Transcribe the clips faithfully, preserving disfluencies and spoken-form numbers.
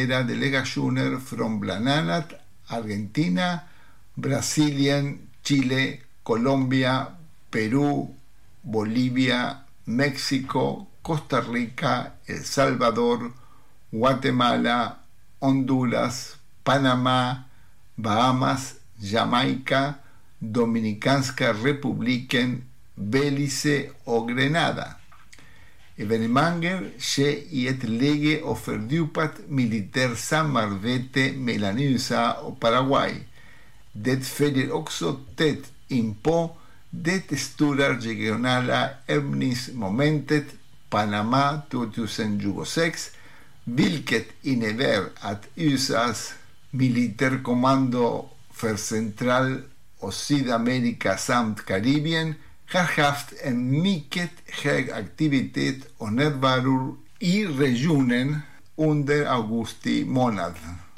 flera delegationer från bland annat Argentina, Brasilien, Chile, Colombia, Perú, Bolivia, México, Costa Rica, El Salvador, Guatemala, Honduras, Panamá, Bahamas, Jamaica, Dominikanska Republiken, Belize och Grenada. Evenemanget sker i ett läge av fördjupat militärt samarbete mellan U S A och Paraguay. Det följer också tätt inpå det stora regionala övningsmomentet Panama tjugohundratjugosex, vilket innebär att U S A:s militärkommando för Central- och Sydamerika samt Karibien har haft en mycket hög aktivitet och närvaro i regionen under augusti månad.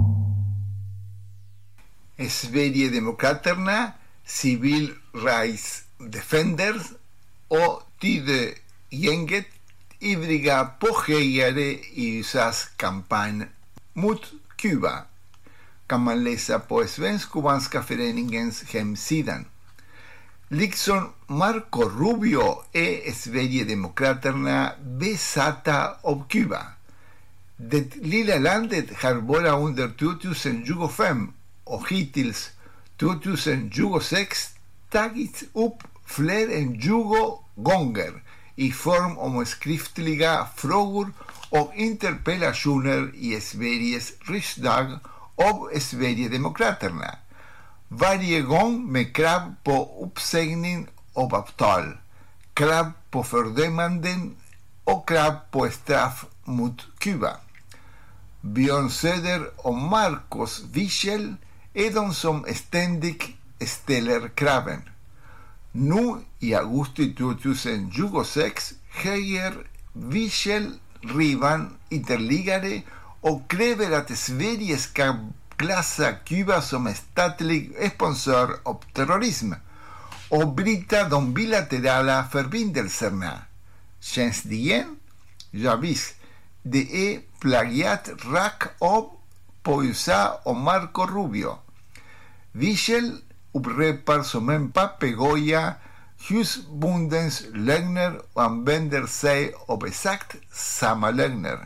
Sverigedemokraterna, Civil Rights Defenders och Tidögänget ivriga påhejare i U S A:s kampanj mot Kuba, kan man läsa på Svensk-Kubanska föreningens hemsidan. Liksom Marco Rubio är Sverigedemokraterna besatta av Kuba. Det lilla landet har bara under tjugohundratjugofem och hittills tjugohundratjugosex tagits upp fler än tjugo gånger i form av skriftliga frågor och interpellationer i Sveriges riksdag av Sverigedemokraterna. Varje gång med krav på uppsägning av avtal, krav på fördömanden och krav på straff mot Kuba. Björn Söder och Marcos Wiechel är de som ständigt ställer kraven. Nu i augusti tjugohundratjugosex höjer Wiechel ribban ytterligare och kräver att Sverige ska klassa Kuba som statlig sponsor av terrorism och bryta de bilaterala förbindelserna. Känns det igen? Ja visst, det är plagiat rakt av på U S A och Marco Rubio. Wiechel upprepar som en papegoja husbondens lögner och använder sig av exakt samma lögner.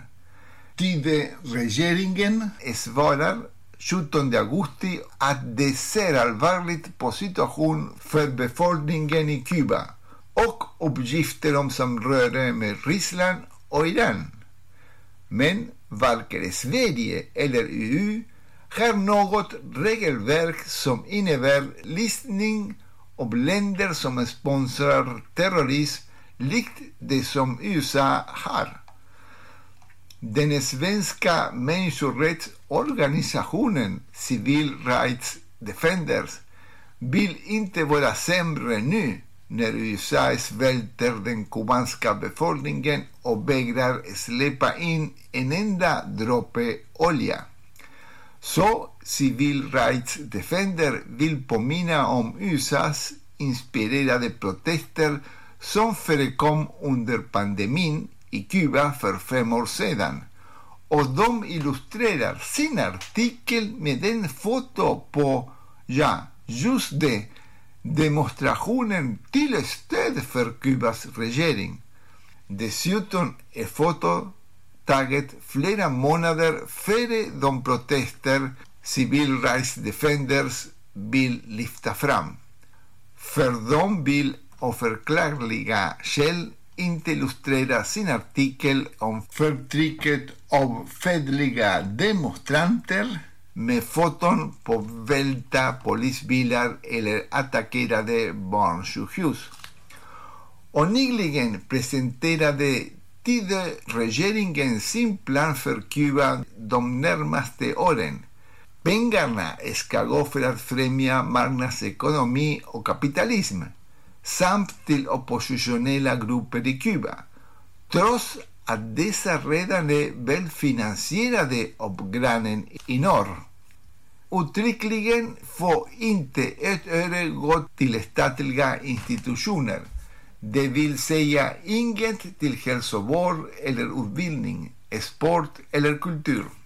Tidöregeringen svarar sjuttonde augusti att det ser allvarligt på situationen för befolkningen i Kuba och uppgifter om samröre med Ryssland och Iran. Men varken Sverige eller E U har något regelverk som innebär listning av länder som sponsrar terrorism likt det som U S A har. Den svenska människorättsorganisationen Civil Rights Defenders vill inte vara sämre nu när U S A svälter den kubanska befolkningen och vägrar släppa in en enda droppe olja. Så Civil Rights Defender vill påminna om U S A:s inspirerade protester som förekom under pandemin i Kuba för fem år sedan. Och de illustrerar sin artikel med en foto på, ja, just det, demonstrationen till stöd för Kubas regering. Dessutom är fotot taget flera månader före de protester Civil Rights Defenders vill lyfta fram. För de vill av förklarliga skäl inte illustrera sin artikel om förtrycket av fredliga demonstranter med foton på välta polisbilar eller attackerade barnsjukhus. Och nyligen presenterade Tidöregeringen sin plan för Kuba de närmaste åren. Pengarna ska gå för att främja marknadsekonomi och kapitalism samt till oppositionella grupper i Kuba, trots att dessa redan är välfinansierade av grannen i norr. Uttryckligen får inte ett öre gå till statliga institutioner, det vill säga inget till hälsovård eller utbildning, sport eller kultur.